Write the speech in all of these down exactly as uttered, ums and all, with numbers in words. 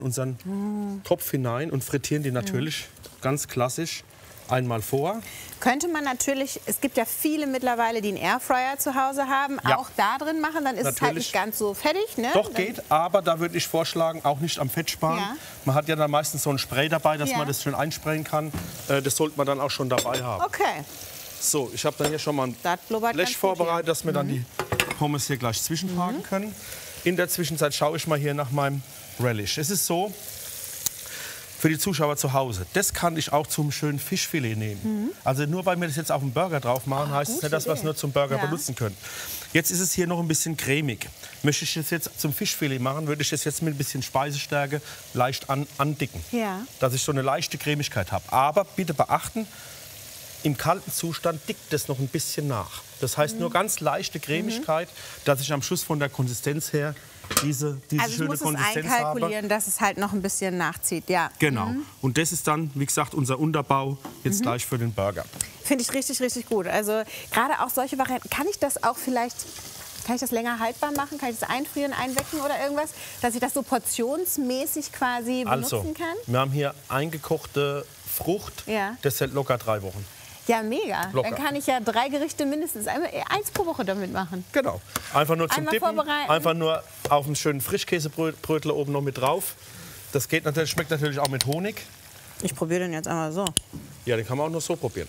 unseren mm. Topf hinein und frittieren die natürlich mm. ganz klassisch einmal vor. Könnte man natürlich, es gibt ja viele mittlerweile, die einen Airfryer zu Hause haben, Ja. auch da drin machen, dann ist Natürlich. es halt nicht ganz so fettig. Ne? Doch, dann geht, aber da würde ich vorschlagen, auch nicht am Fett sparen. Ja. Man hat ja dann meistens so ein Spray dabei, dass Ja. man das schön einsprayen kann. Äh, das sollte man dann auch schon dabei haben. Okay. So, ich habe dann hier schon mal ein Das blubbert Blech ganz gut vorbereitet, hier. dass wir dann die Pommes hier gleich zwischenparken Mhm. können. In der Zwischenzeit schaue ich mal hier nach meinem Relish. Es ist so, für die Zuschauer zu Hause, das kann ich auch zum schönen Fischfilet nehmen. Mhm. Also nur weil wir das jetzt auf den Burger drauf machen, Oh, heißt es gute nicht, dass wir es Idee. nur zum Burger Ja. benutzen können. Jetzt ist es hier noch ein bisschen cremig. Möchte ich das jetzt zum Fischfilet machen, würde ich das jetzt mit ein bisschen Speisestärke leicht an, andicken. Ja. Dass ich so eine leichte Cremigkeit habe. Aber bitte beachten, im kalten Zustand dickt es noch ein bisschen nach. Das heißt nur ganz leichte Cremigkeit, dass ich am Schluss von der Konsistenz her diese, diese Also ich schöne muss es Konsistenz einkalkulieren, habe. dass es halt noch ein bisschen nachzieht, ja. Genau. Mhm. Und das ist dann, wie gesagt, unser Unterbau jetzt gleich für den Burger. Finde ich richtig, richtig gut. Also gerade auch solche Varianten, kann ich das auch vielleicht, kann ich das länger haltbar machen? Kann ich das einfrieren, einwecken oder irgendwas? Dass ich das so portionsmäßig quasi benutzen Also, kann? wir haben hier eingekochte Frucht, Ja. das hält locker drei Wochen. Ja, mega. Locker. Dann kann ich ja drei Gerichte mindestens, einmal, eins pro Woche damit machen. Genau. Einfach nur zum Einmal Dippen, vorbereiten. einfach nur auf einen schönen Frischkäsebrötler oben noch mit drauf. Das geht natürlich, schmeckt natürlich auch mit Honig. Ich probiere den jetzt einmal so. Ja, den kann man auch nur so probieren.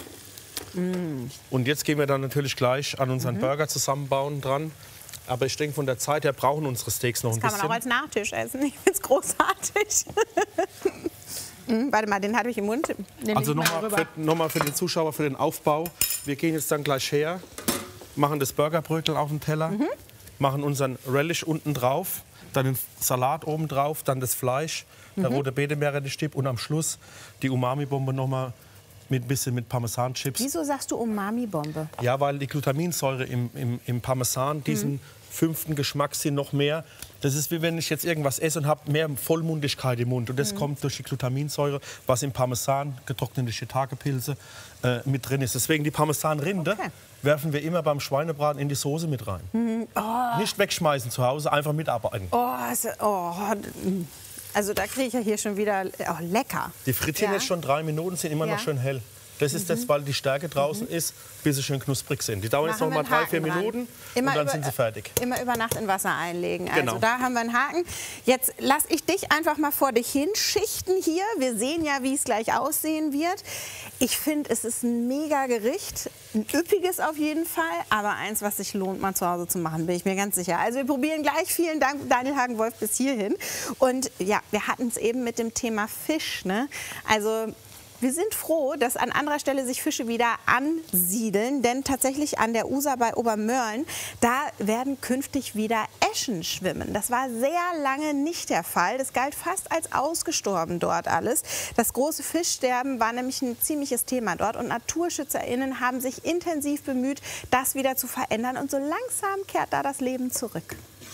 Mm. Und jetzt gehen wir dann natürlich gleich an unseren Mhm. Burger zusammenbauen dran. Aber ich denke, von der Zeit her brauchen unsere Steaks noch Das ein kann bisschen. man auch als Nachtisch essen. Ich finde es großartig. mm, warte mal, den hatte ich im Mund. Den Also leg ich mal nochmal rüber. für, noch mal für den Zuschauer, für den Aufbau. Wir gehen jetzt dann gleich her, machen das Burgerbrötel auf den Teller, Mhm. machen unseren Relish unten drauf, dann den Salat oben drauf, dann das Fleisch, der Mhm. rote Beete, Meerrettich-Dip und am Schluss die Umami-Bombe nochmal mit ein bisschen mit Parmesan-Chips. Wieso sagst du Umami-Bombe? Ja, weil die Glutaminsäure im, im, im Parmesan diesen Mhm. fünften Geschmackssinn noch mehr. Das ist wie wenn ich jetzt irgendwas esse und habe mehr Vollmundigkeit im Mund. Und das Mhm. kommt durch die Glutaminsäure, was im Parmesan, getrocknete Shiitake-Pilze, äh, mit drin ist. Deswegen die Parmesanrinde Okay. werfen wir immer beim Schweinebraten in die Soße mit rein. Mhm. Oh. Nicht wegschmeißen zu Hause, einfach mitarbeiten. Oh, also, oh, also da kriege ich ja hier schon wieder oh, lecker. Die frittieren Ja. jetzt schon drei Minuten, sind immer Ja. noch schön hell. Das ist das, weil die Stärke draußen ist, bis sie schön knusprig sind. Die dauern jetzt noch Machen wir mal einen drei, vier Haken dran. Minuten Immer und dann über- sind sie fertig. Immer über Nacht in Wasser einlegen. Also Genau. da haben wir einen Haken. Jetzt lasse ich dich einfach mal vor dich hinschichten hier. Wir sehen ja, wie es gleich aussehen wird. Ich finde, es ist ein mega Gericht. Ein üppiges auf jeden Fall, aber eins, was sich lohnt, mal zu Hause zu machen, bin ich mir ganz sicher. Also wir probieren gleich. Vielen Dank, Daniel Hagen-Wolf, bis hierhin. Und ja, wir hatten es eben mit dem Thema Fisch. Ne? Also wir sind froh, dass an anderer Stelle sich Fische wieder ansiedeln, denn tatsächlich an der User bei Obermörlen, da werden künftig wieder Äschen schwimmen. Das war sehr lange nicht der Fall. Das galt fast als ausgestorben dort alles. Das große Fischsterben war nämlich ein ziemliches Thema dort und NaturschützerInnen haben sich intensiv bemüht, das wieder zu verändern und so langsam kehrt da das Leben zurück.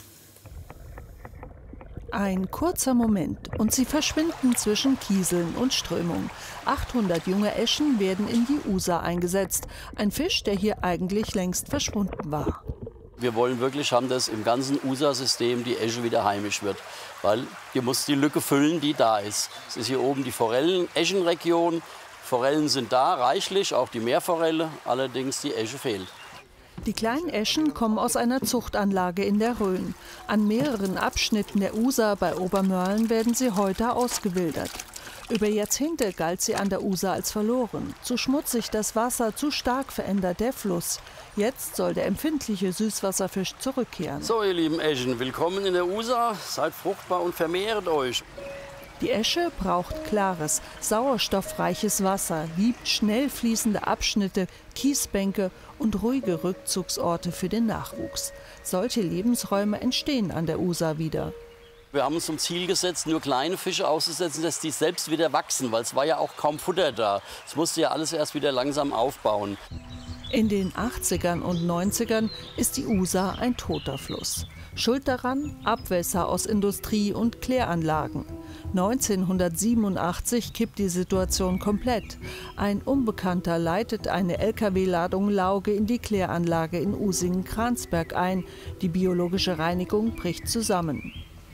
Ein kurzer Moment und sie verschwinden zwischen Kieseln und Strömung. achthundert junge Äschen werden in die User eingesetzt. Ein Fisch, der hier eigentlich längst verschwunden war. Wir wollen wirklich haben, dass im ganzen User-System die Esche wieder heimisch wird. Weil hier muss die Lücke füllen, die da ist. Es ist hier oben die Forellen-Eschenregion. Forellen sind da, reichlich, auch die Meerforelle. Allerdings die Esche fehlt. Die kleinen Äschen kommen aus einer Zuchtanlage in der Rhön. An mehreren Abschnitten der User bei Obermörlen werden sie heute ausgewildert. Über Jahrzehnte galt sie an der User als verloren. Zu schmutzig das Wasser, zu stark verändert der Fluss. Jetzt soll der empfindliche Süßwasserfisch zurückkehren. So, ihr lieben Eschen, willkommen in der User. Seid fruchtbar und vermehrt euch. Die Esche braucht klares, sauerstoffreiches Wasser, liebt schnell fließende Abschnitte, Kiesbänke und ruhige Rückzugsorte für den Nachwuchs. Solche Lebensräume entstehen an der User wieder. Wir haben uns zum Ziel gesetzt, nur kleine Fische auszusetzen, dass die selbst wieder wachsen, weil es war ja auch kaum Futter da. Es musste ja alles erst wieder langsam aufbauen. In den achtzigern und neunzigern ist die User ein toter Fluss. Schuld daran Abwässer aus Industrie- und Kläranlagen. neunzehnhundertsiebenundachtzig kippt die Situation komplett. Ein Unbekannter leitet eine L K W-Ladung Lauge in die Kläranlage in Usingen-Kransberg ein. Die biologische Reinigung bricht zusammen.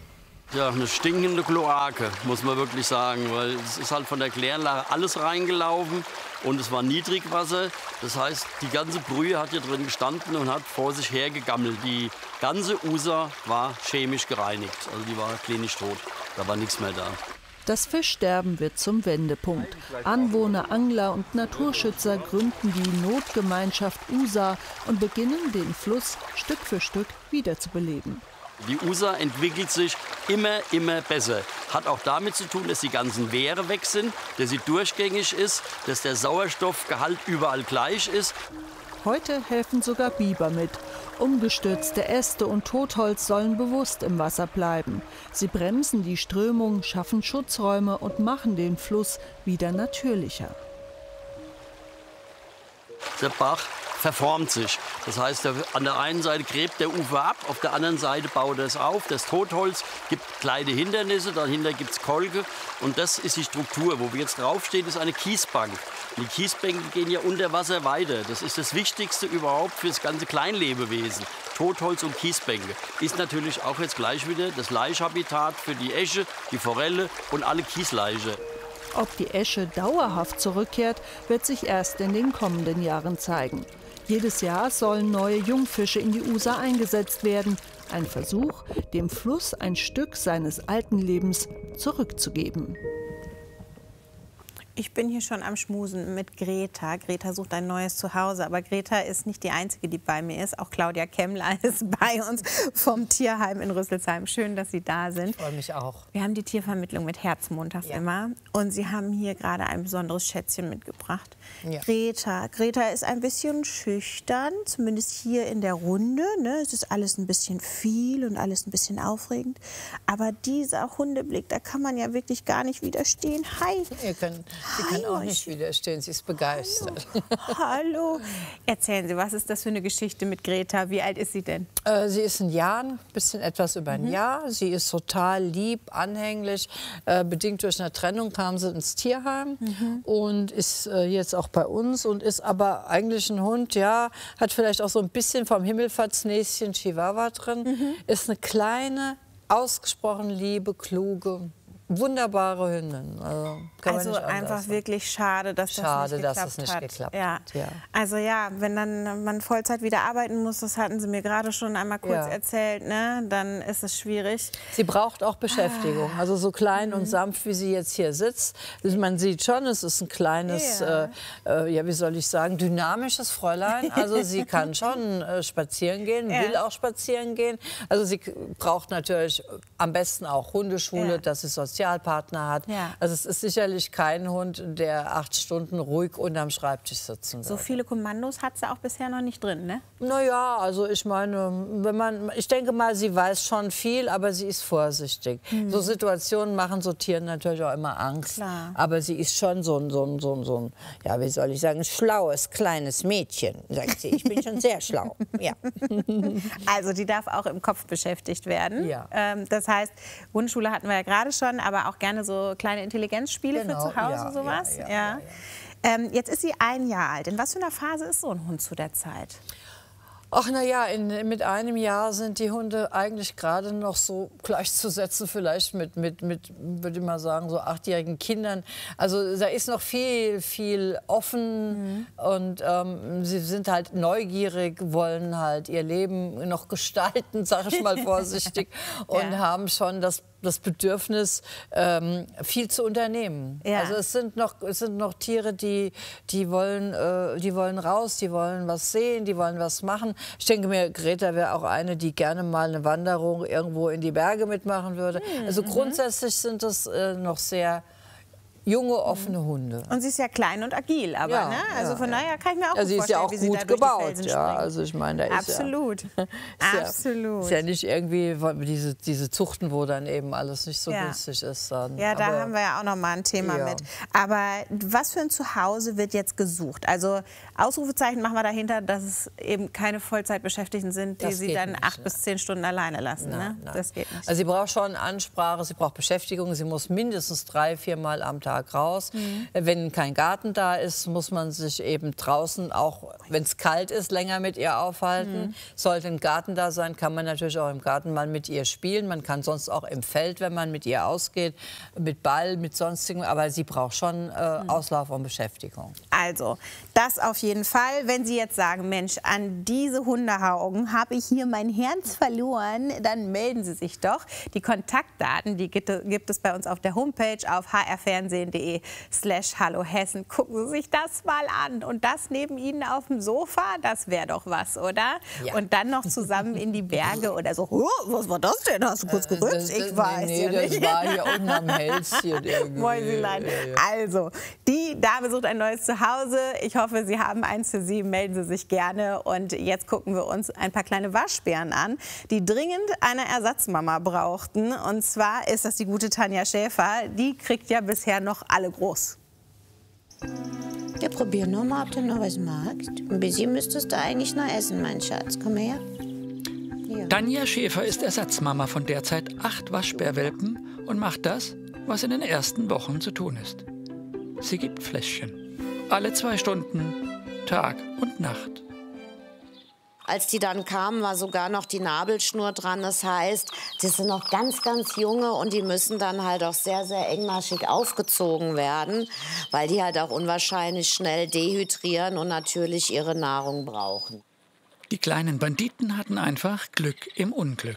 Ja, eine stinkende Kloake, muss man wirklich sagen, weil es ist halt von der Kläranlage alles reingelaufen und es war Niedrigwasser. Das heißt, die ganze Brühe hat hier drin gestanden und hat vor sich hergegammelt. Die ganze User war chemisch gereinigt, also die war klinisch tot, da war nichts mehr da. Das Fischsterben wird zum Wendepunkt. Anwohner, Angler und Naturschützer gründen die Notgemeinschaft Usa und beginnen, den Fluss Stück für Stück wiederzubeleben. Die Usa entwickelt sich immer, immer besser. Hat auch damit zu tun, dass die ganzen Wehre weg sind, dass sie durchgängig ist, dass der Sauerstoffgehalt überall gleich ist. Heute helfen sogar Biber mit. Umgestürzte Äste und Totholz sollen bewusst im Wasser bleiben. Sie bremsen die Strömung, schaffen Schutzräume und machen den Fluss wieder natürlicher. Der Bach verformt sich. Das heißt, an der einen Seite gräbt der Ufer ab, auf der anderen Seite baut er es auf. Das Totholz gibt kleine Hindernisse, dahinter gibt es Kolke. Und das ist die Struktur. Wo wir jetzt draufstehen, ist eine Kiesbank. Und die Kiesbänke gehen ja unter Wasser weiter. Das ist das Wichtigste überhaupt für das ganze Kleinlebewesen. Totholz und Kiesbänke. Ist natürlich auch jetzt gleich wieder das Laichhabitat für die Esche, die Forelle und alle Kieslaiche. Ob die Esche dauerhaft zurückkehrt, wird sich erst in den kommenden Jahren zeigen. Jedes Jahr sollen neue Jungfische in die Usa eingesetzt werden. Ein Versuch, dem Fluss ein Stück seines alten Lebens zurückzugeben. Ich bin hier schon am Schmusen mit Greta. Greta sucht ein neues Zuhause. Aber Greta ist nicht die Einzige, die bei mir ist. Auch Claudia Kemmler ist bei uns vom Tierheim in Rüsselsheim. Schön, dass Sie da sind. Ich freue mich auch. Wir haben die Tiervermittlung mit Herz montags ja. immer. Und Sie haben hier gerade ein besonderes Schätzchen mitgebracht. Ja. Greta. Greta ist ein bisschen schüchtern, zumindest hier in der Runde. Ne? Es ist alles ein bisschen viel und alles ein bisschen aufregend. Aber dieser Hundeblick, da kann man ja wirklich gar nicht widerstehen. Hi. Ihr könnt Sie kann auch nicht widerstehen, sie ist begeistert. Hallo. Hallo. Erzählen Sie, was ist das für eine Geschichte mit Greta? Wie alt ist sie denn? Äh, sie ist ein Jahr, ein bisschen etwas über ein Mhm. Jahr. Sie ist total lieb, anhänglich. Äh, bedingt durch eine Trennung kam sie ins Tierheim mhm. und ist äh, jetzt auch bei uns und ist aber eigentlich ein Hund, ja, hat vielleicht auch so ein bisschen vom Himmelfahrtsnäschen Chihuahua drin. Mhm. Ist eine kleine, ausgesprochen liebe, kluge, wunderbare Hündin. Also, kann also man nicht einfach anders wirklich schade, dass schade, das nicht geklappt dass es nicht hat. geklappt ja. hat. Ja. Also ja, wenn dann man Vollzeit wieder arbeiten muss, das hatten Sie mir gerade schon einmal kurz Ja. erzählt, ne? Dann ist es schwierig. Sie braucht auch Beschäftigung. Also so klein und sanft, wie sie jetzt hier sitzt. Man sieht schon, es ist ein kleines, Ja. äh, äh, ja, wie soll ich sagen, dynamisches Fräulein. Also sie kann schon äh, spazieren gehen, Ja. will auch spazieren gehen. Also sie k- braucht natürlich am besten auch Hundeschule, Ja. dass sie Sozialpartner hat. Ja. Also es ist sicherlich kein Hund, der acht Stunden ruhig unterm Schreibtisch sitzen So würde. viele Kommandos hat sie auch bisher noch nicht drin, ne? Naja, also ich meine, wenn man, ich denke mal, sie weiß schon viel, aber sie ist vorsichtig. Mhm. So Situationen machen so Tieren natürlich auch immer Angst. Klar. Aber sie ist schon so ein, so ein, so ein, so ein, ja, wie soll ich sagen, schlaues, kleines Mädchen, sagt sie. Ich bin schon sehr schlau, ja. Also die darf auch im Kopf beschäftigt werden. Ja. Ähm, das heißt, Hundeschule hatten wir ja gerade schon, aber auch gerne so kleine Intelligenzspiele Genau, für zu Hause, ja, sowas. ja, ja, Ja. ja, ja. Ähm, jetzt ist sie ein Jahr alt. In was für einer Phase ist so ein Hund zu der Zeit? Ach na ja, in, mit einem Jahr sind die Hunde eigentlich gerade noch so gleichzusetzen, vielleicht mit, mit, mit würde ich mal sagen, so achtjährigen Kindern. Also da ist noch viel, viel offen mhm. und ähm, sie sind halt neugierig, wollen halt ihr Leben noch gestalten, sage ich mal vorsichtig, und Ja. haben schon das das Bedürfnis, ähm, viel zu unternehmen. Ja. Also es sind noch, es sind noch Tiere, die, die, wollen, äh, die wollen raus, die wollen was sehen, die wollen was machen. Ich denke mir, Greta wäre auch eine, die gerne mal eine Wanderung irgendwo in die Berge mitmachen würde. Mhm. Also grundsätzlich sind das äh, noch sehr junge, offene Hunde. Und sie ist ja klein und agil, aber Ja, ne? Also ja, von ja. daher kann ich mir auch Ja, gut sie ist ja vorstellen, auch wie sie da gut durch die gebaut. Felsen Ja, springt. also ich meine, da ist Absolut. ja, ist ja, Absolut. ist ja nicht irgendwie diese, diese Zuchten, wo dann eben alles nicht so Ja. günstig ist. Dann. Ja, da Aber haben wir ja auch noch mal ein Thema Ja. mit. Aber was für ein Zuhause wird jetzt gesucht? Also Ausrufezeichen machen wir dahinter, dass es eben keine Vollzeitbeschäftigten sind, die Das sie geht dann nicht, acht ne? bis zehn Stunden alleine lassen. Nein, Ne? nein. Das geht nicht. Also sie braucht schon Ansprache, sie braucht Beschäftigung, sie muss mindestens drei, vier Mal am Tag Tag raus. Mhm. Wenn kein Garten da ist, muss man sich eben draußen, auch wenn es kalt ist, länger mit ihr aufhalten. Mhm. Sollte ein Garten da sein, kann man natürlich auch im Garten mal mit ihr spielen. Man kann sonst auch im Feld, wenn man mit ihr ausgeht, mit Ball, mit sonstigem. Aber sie braucht schon äh, mhm. Auslauf und Beschäftigung. Also, das auf jeden Fall. Wenn Sie jetzt sagen, Mensch, an diese Hundeaugen habe ich hier mein Herz verloren, dann melden Sie sich doch. Die Kontaktdaten, die gibt es bei uns auf der Homepage auf h r fernsehen punkt de slash hallo Hessen. Gucken Sie sich das mal an. Und das neben Ihnen auf dem Sofa, das wäre doch was, oder? Ja. Und dann noch zusammen in die Berge oder so. Oh, was war das denn? Hast du kurz gerückt? Das, das, ich weiß nee, ja nicht. Das war hier unten am Hälschen irgendwie. Mäuselein. Ja, ja. Also, die Dame sucht ein neues Zuhause. Ich hoffe, Sie haben eins für Sie. Melden Sie sich gerne. Und jetzt gucken wir uns ein paar kleine Waschbären an, die dringend eine Ersatzmama brauchten. Und zwar ist das die gute Tanja Schäfer. Die kriegt ja bisher noch alle groß. Ja, probier nur mal, ob du noch was magst. Ein bisschen müsstest du eigentlich noch essen, mein Schatz. Komm her. Ja. Tanja Schäfer ist Ersatzmama von derzeit acht Waschbärwelpen und macht das, was in den ersten Wochen zu tun ist. Sie gibt Fläschchen. Alle zwei Stunden, Tag und Nacht. Als die dann kamen, war sogar noch die Nabelschnur dran. Das heißt, sie sind noch ganz, ganz junge und die müssen dann halt auch sehr, sehr engmaschig aufgezogen werden, weil die halt auch unwahrscheinlich schnell dehydrieren und natürlich ihre Nahrung brauchen. Die kleinen Banditen hatten einfach Glück im Unglück.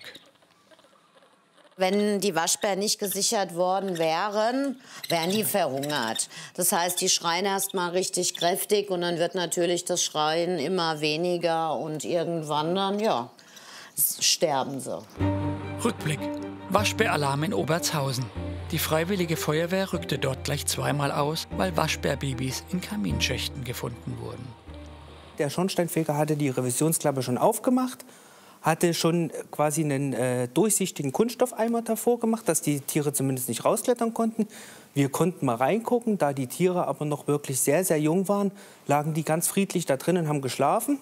Wenn die Waschbären nicht gesichert worden wären, wären die verhungert. Das heißt, die schreien erst mal richtig kräftig und dann wird natürlich das Schreien immer weniger und irgendwann dann, ja, sterben sie. Rückblick. Waschbäralarm in Obertshausen. Die Freiwillige Feuerwehr rückte dort gleich zweimal aus, weil Waschbärbabys in Kaminschächten gefunden wurden. Der Schornsteinfeger hatte die Revisionsklappe schon aufgemacht, hatte schon quasi einen äh, durchsichtigen Kunststoffeimer davor gemacht, dass die Tiere zumindest nicht rausklettern konnten. Wir konnten mal reingucken, da die Tiere aber noch wirklich sehr, sehr jung waren, lagen die ganz friedlich da drin und haben geschlafen.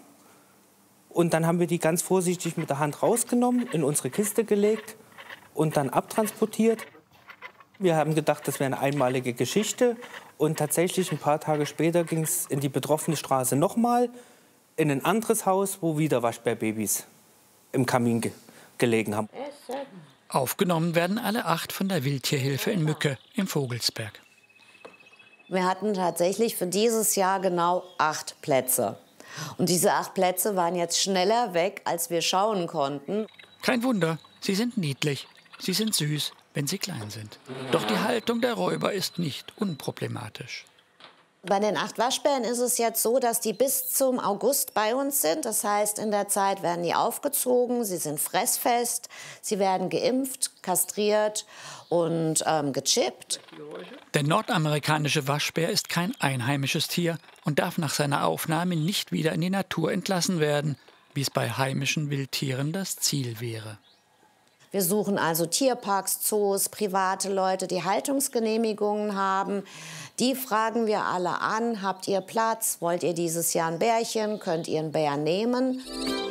Und dann haben wir die ganz vorsichtig mit der Hand rausgenommen, in unsere Kiste gelegt und dann abtransportiert. Wir haben gedacht, das wäre eine einmalige Geschichte. Und tatsächlich ein paar Tage später ging es in die betroffene Straße nochmal, in ein anderes Haus, wo wieder Waschbärbabys im Kamin ge gelegen haben. Aufgenommen werden alle acht von der Wildtierhilfe in Mücke im Vogelsberg. Wir hatten tatsächlich für dieses Jahr genau acht Plätze. Und diese acht Plätze waren jetzt schneller weg, als wir schauen konnten. Kein Wunder, sie sind niedlich, sie sind süß, wenn sie klein sind. Doch die Haltung der Räuber ist nicht unproblematisch. Bei den acht Waschbären ist es jetzt so, dass die bis zum August bei uns sind. Das heißt, in der Zeit werden die aufgezogen, sie sind fressfest, sie werden geimpft, kastriert und ähm, gechippt. Der nordamerikanische Waschbär ist kein einheimisches Tier und darf nach seiner Aufnahme nicht wieder in die Natur entlassen werden, wie es bei heimischen Wildtieren das Ziel wäre. Wir suchen also Tierparks, Zoos, private Leute, die Haltungsgenehmigungen haben. Die fragen wir alle an, habt ihr Platz, wollt ihr dieses Jahr ein Bärchen, könnt ihr einen Bär nehmen?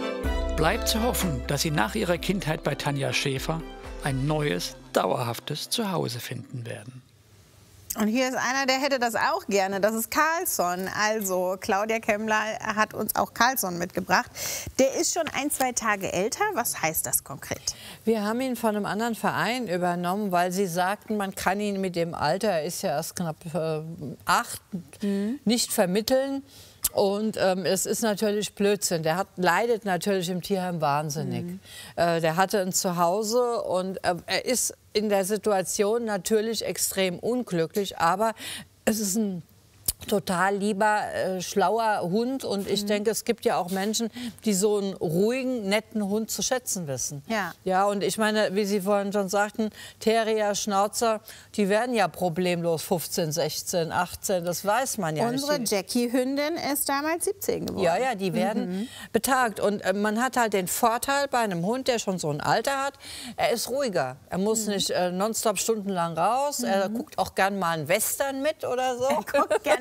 Bleibt zu hoffen, dass Sie nach Ihrer Kindheit bei Tanja Schäfer ein neues, dauerhaftes Zuhause finden werden. Und hier ist einer, der hätte das auch gerne. Das ist Carlson. Also Claudia Kemmler hat uns auch Carlson mitgebracht. Der ist schon ein, zwei Tage älter. Was heißt das konkret? Wir haben ihn von einem anderen Verein übernommen, weil sie sagten, man kann ihn mit dem Alter, er ist ja erst knapp äh, acht, mhm. nicht vermitteln. Und ähm, es ist natürlich Blödsinn. Der hat, leidet natürlich im Tierheim wahnsinnig. Mhm. Äh, der hatte ein Zuhause und äh, er ist in der Situation natürlich extrem unglücklich. Aber es ist ein total lieber, äh, schlauer Hund. Und ich mhm. denke, es gibt ja auch Menschen, die so einen ruhigen, netten Hund zu schätzen wissen. Ja. Ja, und ich meine, wie Sie vorhin schon sagten, Terrier, Schnauzer, die werden ja problemlos fünfzehn, sechzehn, achtzehn, das weiß man ja Unsere nicht. Unsere Jackie-Hündin ist damals siebzehn geworden. Ja, ja, die werden mhm. betagt. Und äh, man hat halt den Vorteil bei einem Hund, der schon so ein Alter hat, er ist ruhiger. Er muss mhm. nicht äh, nonstop stundenlang raus. Mhm. Er guckt auch gern mal einen Western mit oder so. Er guckt gern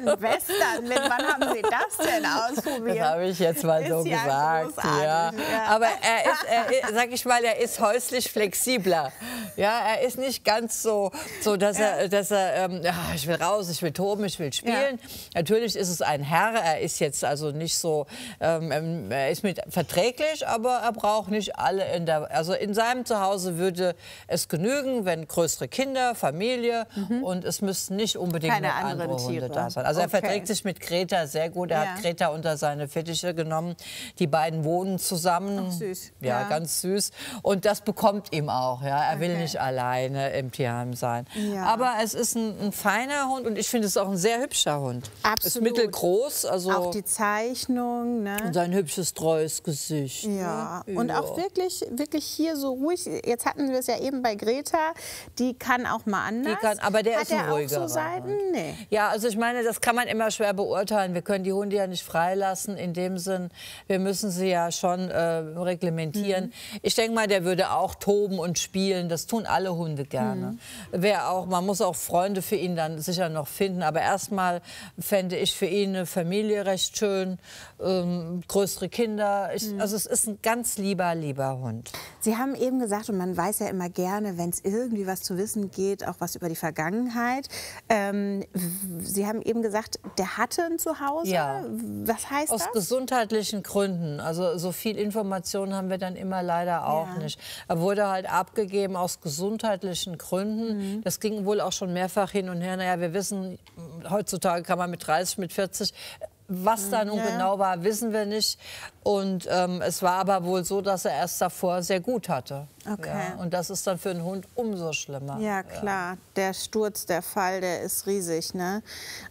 Western. Mit wann haben Sie das denn ausprobiert? Das habe ich jetzt mal so Ist ja gesagt. Ja. großartig, ja. Aber er ist, er ist, sag ich mal, er ist häuslich flexibler. Ja, er ist nicht ganz so, so dass er, dass er ähm, ja, ich will raus, ich will toben, ich will spielen. Ja. Natürlich ist es ein Herr. Er ist jetzt also nicht so, ähm, er ist mit verträglich, aber er braucht nicht alle in der, also in seinem Zuhause würde es genügen, wenn größere Kinder, Familie mhm. und es müssten nicht unbedingt keine noch anderen andere Hunde Tiere da sein. Also okay. er verträgt sich mit Greta sehr gut. Er ja. hat Greta unter seine Fittiche genommen. Die beiden wohnen zusammen. Ach, süß. Ja, ja, ganz süß. Und das bekommt ihm auch. Ja. Er will okay. nicht alleine im Tierheim sein. Ja. Aber es ist ein, ein feiner Hund und ich finde es auch ein sehr hübscher Hund. Absolut. Ist mittelgroß. Also auch die Zeichnung. Ne? Und sein hübsches, treues Gesicht. Ja. Ne? Und ja. auch wirklich, wirklich hier so ruhig. Jetzt hatten wir es ja eben bei Greta. Die kann auch mal anders. Die kann, aber der Hat ist ein der ruhigerer. auch so Seiten? Nee. Ja, also ich meine, das kann man immer schwer beurteilen. Wir können die Hunde ja nicht freilassen. In dem Sinn, wir müssen sie ja schon äh, reglementieren. Mhm. Ich denke mal, der würde auch toben und spielen. Das tun alle Hunde gerne. Mhm. Wer auch, man muss auch Freunde für ihn dann sicher noch finden. Aber erstmal fände ich für ihn eine Familie recht schön. Ähm, größere Kinder. Ich, mhm. Also es ist ein ganz lieber, lieber Hund. Sie haben eben gesagt, und man weiß ja immer gerne, wenn es irgendwie was zu wissen geht, auch was über die Vergangenheit. Ähm, Sie haben eben gesagt, der hatte ein Zuhause. Ja. Was heißt Aus das? Aus gesundheitlichen Gründen. Also so viel Informationen haben wir dann immer leider auch ja. nicht. Er wurde halt abgegeben aus gesundheitlichen Gründen. Mhm. Das ging wohl auch schon mehrfach hin und her. Naja, wir wissen, heutzutage kann man mit dreißig, mit vierzig... Was da nun ja. genau war, wissen wir nicht. Und ähm, es war aber wohl so, dass er erst davor sehr gut hatte. Okay. Ja, und das ist dann für einen Hund umso schlimmer. Ja, klar. Ja. Der Sturz, der Fall, der ist riesig. Ne?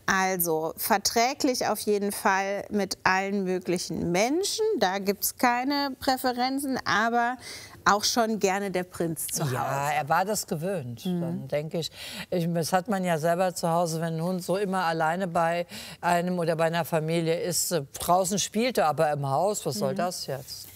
Also verträglich auf jeden Fall mit allen möglichen Menschen. Da gibt es keine Präferenzen, aber auch schon gerne der Prinz zu Hause. Ja, er war das gewöhnt, mhm. dann denke ich. ich. Das hat man ja selber zu Hause, wenn ein Hund so immer alleine bei einem oder bei einer Familie ist. Draußen spielt er, aber im Haus, was soll mhm. das jetzt?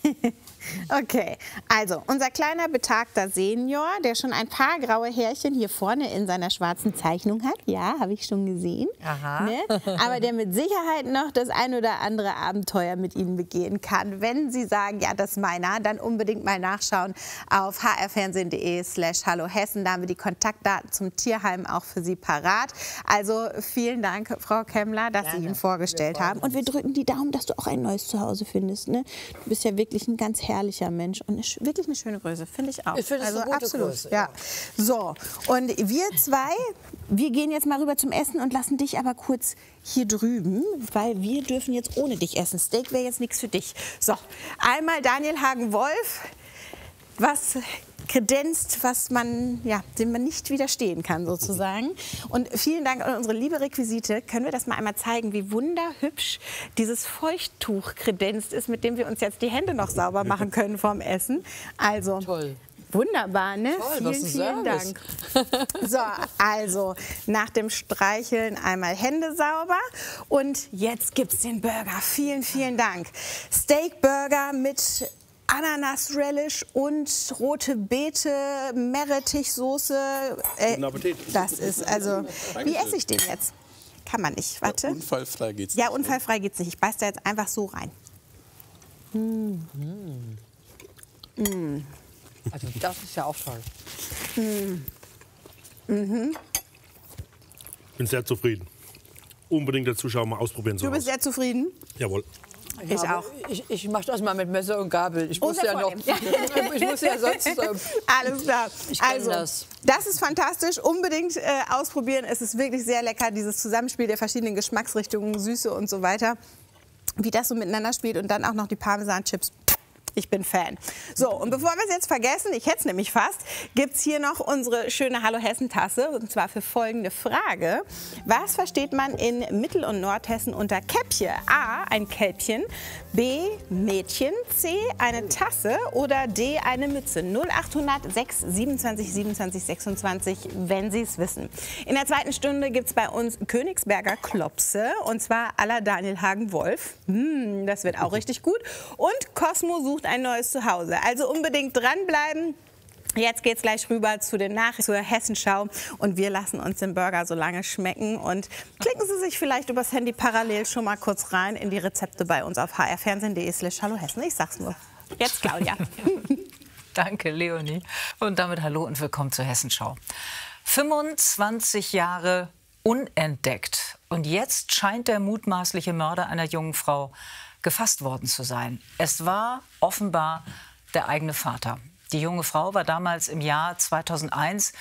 Okay, also unser kleiner betagter Senior, der schon ein paar graue Härchen hier vorne in seiner schwarzen Zeichnung hat. Ja, habe ich schon gesehen. Aha. Ne? Aber der mit Sicherheit noch das ein oder andere Abenteuer mit Ihnen begehen kann. Wenn Sie sagen, ja, das ist meiner, dann unbedingt mal nachschauen auf h r fernsehen punkt de slash hallo Hessen. Da haben wir die Kontaktdaten zum Tierheim auch für Sie parat. Also vielen Dank, Frau Kemmler, dass Gerne. Sie ihn vorgestellt haben. Und wir drücken die Daumen, dass du auch ein neues Zuhause findest. Ne? Du bist ja wirklich ein ganz herrlicher Mensch und eine, wirklich eine schöne Größe, finde ich auch. Ich finde es also eine gute absolut, Größe, ja. ja. So, und wir zwei, wir gehen jetzt mal rüber zum Essen und lassen dich aber kurz hier drüben, weil wir dürfen jetzt ohne dich essen. Steak wäre jetzt nichts für dich. So, einmal Daniel Hagen-Wolf, was kredenzt, was man, ja, dem man nicht widerstehen kann sozusagen. Und vielen Dank an unsere liebe Requisite. Können wir das mal einmal zeigen, wie wunderhübsch dieses Feuchttuch kredenzt ist, mit dem wir uns jetzt die Hände noch sauber machen können vorm Essen. Also toll. Wunderbar, ne? Toll, vielen, vielen Dank. So, also nach dem Streicheln einmal Hände sauber und jetzt gibt's den Burger. Vielen, vielen Dank. Steakburger mit Ananas-Relish und rote Beete, Meerrettichsoße. Äh, Guten Appetit. das ist also. Wie esse ich den jetzt? Kann man nicht. Warte. Ja, unfallfrei geht's Ja, nicht. unfallfrei geht's nicht. Ich beiß da jetzt einfach so rein. Mm. Mm. Also das ist ja auch toll. Mm. Mhm. Ich bin sehr zufrieden. Unbedingt der Zuschauer mal ausprobieren. Du bist sehr zufrieden? Jawohl. Ich ja, auch. Ich, ich mache das mal mit Messer und Gabel. Ich muss Unser ja noch. Ich muss ja sonst. Äh, Alles klar. Ich kenn also, das. das ist fantastisch. Unbedingt äh, ausprobieren. Es ist wirklich sehr lecker, dieses Zusammenspiel der verschiedenen Geschmacksrichtungen, Süße und so weiter. Wie das so miteinander spielt und dann auch noch die Parmesan-Chips. Ich bin Fan. So, und bevor wir es jetzt vergessen, ich hätte es nämlich fast, gibt es hier noch unsere schöne Hallo Hessen-Tasse. Und zwar für folgende Frage. Was versteht man in Mittel- und Nordhessen unter Käppchen? A, ein Kälbchen, B, Mädchen, C, eine Tasse oder D, eine Mütze? null acht hundert sechs siebenundzwanzig siebenundzwanzig sechsundzwanzig, wenn Sie es wissen. In der zweiten Stunde gibt es bei uns Königsberger Klopse, und zwar à la Daniel Hagen-Wolf. Hm, das wird auch richtig gut. Und Cosmo sucht ein neues Zuhause. Also unbedingt dranbleiben. Jetzt geht's gleich rüber zu den Nachrichten, zur Hessenschau und wir lassen uns den Burger so lange schmecken und klicken Sie sich vielleicht übers Handy parallel schon mal kurz rein in die Rezepte bei uns auf h r fernsehen punkt d e slash hallo Hessen. Ich sag's nur. Jetzt Claudia. Danke, Leonie. Und damit hallo und willkommen zur Hessenschau. fünfundzwanzig Jahre unentdeckt. Und jetzt scheint der mutmaßliche Mörder einer jungen Frau gefasst worden zu sein. Es war offenbar der eigene Vater. Die junge Frau war damals im Jahr zweitausendeins